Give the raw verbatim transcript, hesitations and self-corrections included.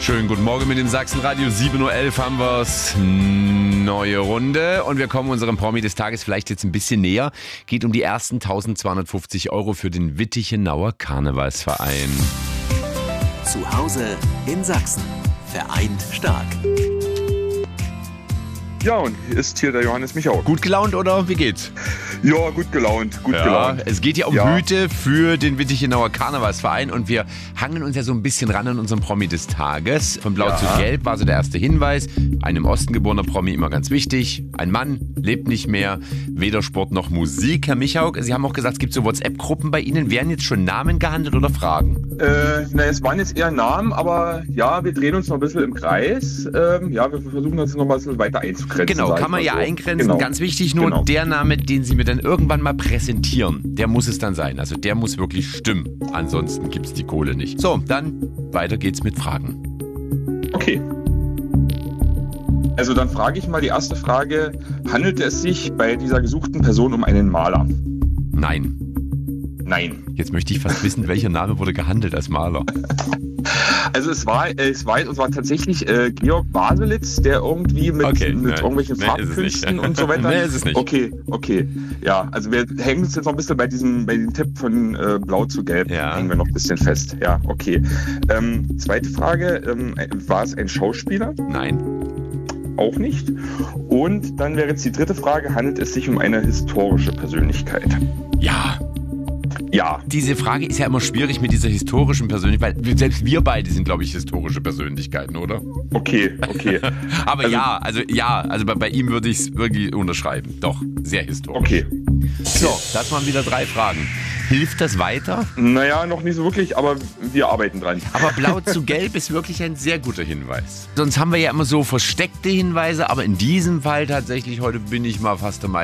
Schönen guten Morgen mit dem Sachsenradio. sieben Uhr elf haben wir's. Neue Runde. Und wir kommen unserem Promi des Tages vielleicht jetzt ein bisschen näher. Geht um die ersten eintausendzweihundertfünfzig Euro für den Wittichenauer Karnevalsverein. Zu Hause in Sachsen. Vereint stark. Ja, und hier ist hier der Johannes Michau. Gut gelaunt oder wie geht's? Ja, gut gelaunt, gut Ja, gelaunt. es geht ja um Ja. Hüte für den Wittichenauer Karnevalsverein und wir hangeln uns ja so ein bisschen ran an unserem Promi des Tages. Von Blau Ja. zu Gelb war so der erste Hinweis. Ein im Osten geborener Promi, immer ganz wichtig. Ein Mann, lebt nicht mehr, weder Sport noch Musik. Herr Michau, Sie haben auch gesagt, es gibt so WhatsApp-Gruppen bei Ihnen. Werden jetzt schon Namen gehandelt oder Fragen? Äh, na, es waren jetzt eher Namen, aber ja, wir drehen uns noch ein bisschen im Kreis. Ähm, ja, wir versuchen uns noch mal ein bisschen weiter einzugrenzen. Genau, sag ich kann man mal ja so. eingrenzen. Genau. Ganz wichtig nur, Genau. der Name, den Sie mir dann irgendwann mal präsentieren, der muss es dann sein. Also der muss wirklich stimmen. Ansonsten gibt es die Kohle nicht. So, dann weiter geht's mit Fragen. Okay. Also dann frage ich mal die erste Frage. Handelt es sich bei dieser gesuchten Person um einen Maler? Nein. Nein. Jetzt möchte ich fast wissen, welcher Name wurde gehandelt als Maler. Also es war, äh, es war, es war tatsächlich äh, Georg Baselitz, der irgendwie mit, Okay, mit nein. irgendwelchen Nee, ist es Farbkünsten nicht. und so weiter. Nee, ist es nicht. Okay, okay. Ja, also wir hängen uns jetzt noch ein bisschen bei diesem, bei dem Tipp von äh, Blau zu Gelb, Ja. hängen wir noch ein bisschen fest. Ja, okay. Ähm, zweite Frage, ähm, war es ein Schauspieler? Nein. Auch nicht. Und dann wäre jetzt die dritte Frage, handelt es sich um eine historische Persönlichkeit? Ja. Ja. Diese Frage ist ja immer schwierig mit dieser historischen Persönlichkeit, weil wir- selbst wir beide sind, glaube ich, historische Persönlichkeiten, oder? Okay, okay. Aber Also- ja, also ja, also bei, bei ihm würde ich es wirklich unterschreiben. Doch, sehr historisch. Okay. So, das waren wieder drei Fragen. Hilft das weiter? Naja, noch nicht so wirklich, aber wir arbeiten dran. Aber Blau zu Gelb ist wirklich ein sehr guter Hinweis. Sonst haben wir ja immer so versteckte Hinweise, aber in diesem Fall tatsächlich, heute bin ich mal fast der Meinung,